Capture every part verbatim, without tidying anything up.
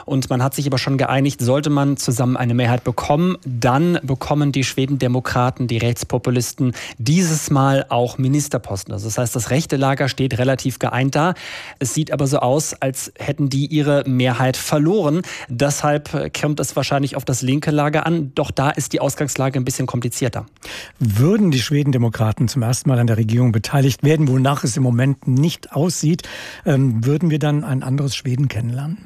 Und man hat sich aber schon geeinigt, sollte man zusammen eine Mehrheit bekommen, dann bekommen die Schwedendemokraten, die Rechtspopulisten, dieses Mal auch Ministerposten. Also das heißt, das rechte Lager steht relativ geeint da. Es sieht aber so aus, als hätten die ihre Mehrheit verloren. Deshalb kommt es wahrscheinlich auf das linke Lager an. Doch da ist die Ausgangslage ein bisschen komplizierter. Würden die Schwedendemokraten zum ersten Mal an der Regierung beteiligt werden, wonach es im Moment nicht aussieht, ähm, würden wir dann ein anderes Schweden kennenlernen?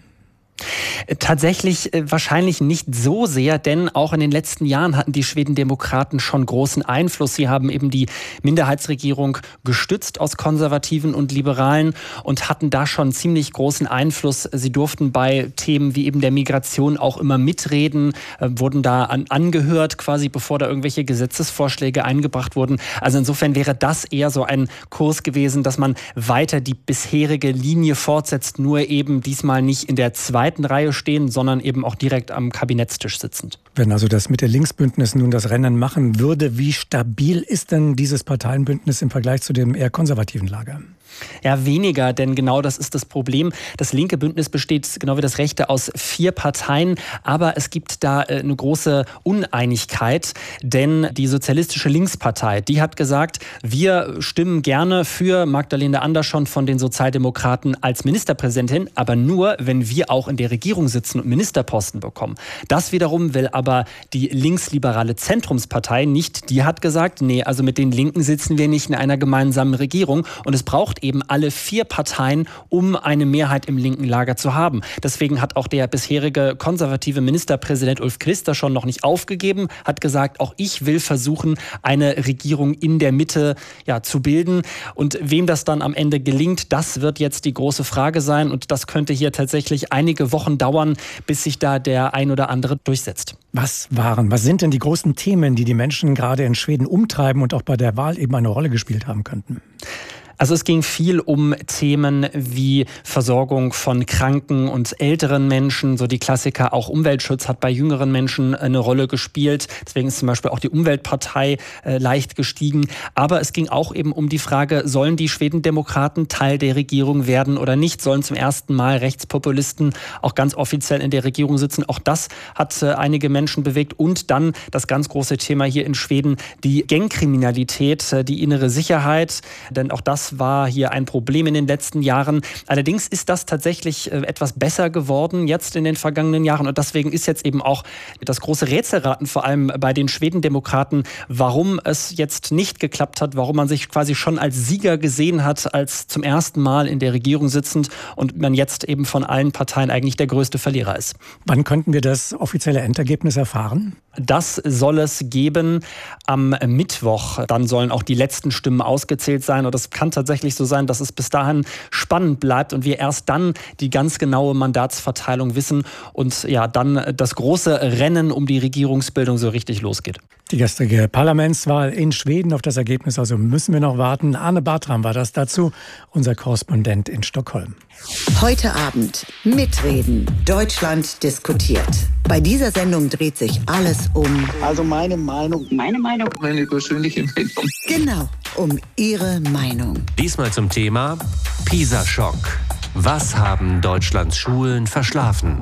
Tatsächlich äh, wahrscheinlich nicht so sehr, denn auch in den letzten Jahren hatten die Schwedendemokraten schon großen Einfluss. Sie haben eben die Minderheitsregierung gestützt aus Konservativen und Liberalen und hatten da schon ziemlich großen Einfluss. Sie durften bei Themen wie eben der Migration auch immer mitreden, äh, wurden da an, angehört, quasi bevor da irgendwelche Gesetzesvorschläge eingebracht wurden. Also insofern wäre das eher so ein Kurs gewesen, dass man weiter die bisherige Linie fortsetzt, nur eben diesmal nicht in der zweiten Reihe stehen, sondern eben auch direkt am Kabinettstisch sitzend. Wenn also das Mitte-Links-Bündnis nun das Rennen machen würde, wie stabil ist denn dieses Parteienbündnis im Vergleich zu dem eher konservativen Lager? Ja, weniger, denn genau das ist das Problem. Das linke Bündnis besteht genau wie das rechte aus vier Parteien, aber es gibt da eine große Uneinigkeit, denn die Sozialistische Linkspartei, die hat gesagt, wir stimmen gerne für Magdalena Andersson von den Sozialdemokraten als Ministerpräsidentin, aber nur, wenn wir auch in der Regierung sitzen und Ministerposten bekommen. Das wiederum will aber die linksliberale Zentrumspartei nicht. Die hat gesagt, nee, also mit den Linken sitzen wir nicht in einer gemeinsamen Regierung und es braucht eben alle vier Parteien, um eine Mehrheit im linken Lager zu haben. Deswegen hat auch der bisherige konservative Ministerpräsident Ulf Kristersson noch nicht aufgegeben, hat gesagt, auch ich will versuchen, eine Regierung in der Mitte ja, zu bilden. Und wem das dann am Ende gelingt, das wird jetzt die große Frage sein. Und das könnte hier tatsächlich einige Wochen dauern, bis sich da der ein oder andere durchsetzt. Was waren, was sind denn die großen Themen, die die Menschen gerade in Schweden umtreiben und auch bei der Wahl eben eine Rolle gespielt haben könnten? Also es ging viel um Themen wie Versorgung von kranken und älteren Menschen, so die Klassiker. Auch Umweltschutz hat bei jüngeren Menschen eine Rolle gespielt. Deswegen ist zum Beispiel auch die Umweltpartei äh, leicht gestiegen. Aber es ging auch eben um die Frage, sollen die Schwedendemokraten Teil der Regierung werden oder nicht? Sollen zum ersten Mal Rechtspopulisten auch ganz offiziell in der Regierung sitzen? Auch das hat äh, einige Menschen bewegt. Und dann das ganz große Thema hier in Schweden, die Gangkriminalität, äh, die innere Sicherheit. Denn auch das war hier ein Problem in den letzten Jahren. Allerdings ist das tatsächlich etwas besser geworden jetzt in den vergangenen Jahren. Und deswegen ist jetzt eben auch das große Rätselraten, vor allem bei den Schwedendemokraten, warum es jetzt nicht geklappt hat, warum man sich quasi schon als Sieger gesehen hat, als zum ersten Mal in der Regierung sitzend und man jetzt eben von allen Parteien eigentlich der größte Verlierer ist. Wann könnten wir das offizielle Endergebnis erfahren? Das soll es geben am Mittwoch. Dann sollen auch die letzten Stimmen ausgezählt sein. Und es kann tatsächlich so sein, dass es bis dahin spannend bleibt und wir erst dann die ganz genaue Mandatsverteilung wissen und ja, dann das große Rennen um die Regierungsbildung so richtig losgeht. Die gestrige Parlamentswahl in Schweden, auf das Ergebnis also müssen wir noch warten. Arne Bartram war das dazu, unser Korrespondent in Stockholm. Heute Abend mitreden. Deutschland diskutiert. Bei dieser Sendung dreht sich alles um... Also meine Meinung. Meine Meinung. Meine persönliche Meinung. Genau, um Ihre Meinung. Diesmal zum Thema PISA-Schock. Was haben Deutschlands Schulen verschlafen?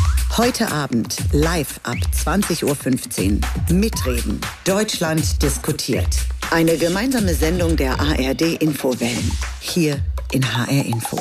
Heute Abend live ab zwanzig Uhr fünfzehn. Mitreden. Deutschland diskutiert. Eine gemeinsame Sendung der A R D-Infowellen. Hier in H R Info.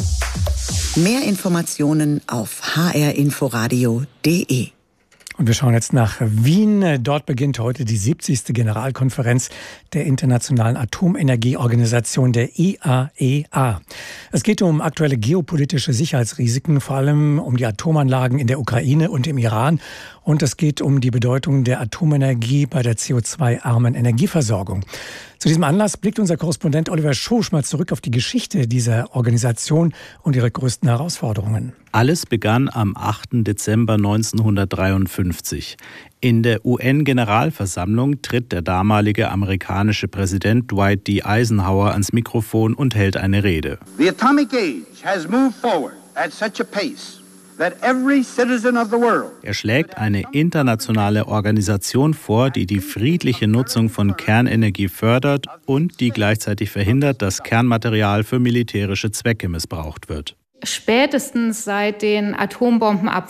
Mehr Informationen auf h r inforadio punkt d e. Und wir schauen jetzt nach Wien. Dort beginnt heute die siebzigste Generalkonferenz der Internationalen Atomenergieorganisation, der I A E A. Es geht um aktuelle geopolitische Sicherheitsrisiken, vor allem um die Atomanlagen in der Ukraine und im Iran. Und es geht um die Bedeutung der Atomenergie bei der C O zwei armen Energieversorgung. Zu diesem Anlass blickt unser Korrespondent Oliver Schosch mal zurück auf die Geschichte dieser Organisation und ihre größten Herausforderungen. Alles begann am achten Dezember neunzehnhundertdreiundfünfzig. In der U N-Generalversammlung tritt der damalige amerikanische Präsident Dwight D. Eisenhower ans Mikrofon und hält eine Rede. The atomic age has moved forward at such a pace that every citizen of the world. Er schlägt eine internationale Organisation vor, die die friedliche Nutzung von Kernenergie fördert und die gleichzeitig verhindert, dass Kernmaterial für militärische Zwecke missbraucht wird. Spätestens seit den Atombombenabwürfen